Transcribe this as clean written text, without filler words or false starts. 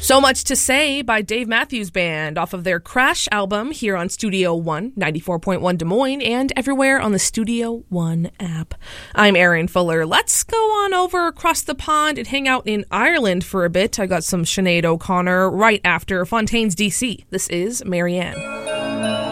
So Much to Say by Dave Matthews Band off of their Crash album here on Studio One, 94.1 Des Moines, and everywhere on the Studio One app. I'm Erin Fuller. Let's go on over across the pond and hang out in Ireland for a bit. I got some Sinead O'Connor right after Fontaine's DC. This is Marianne.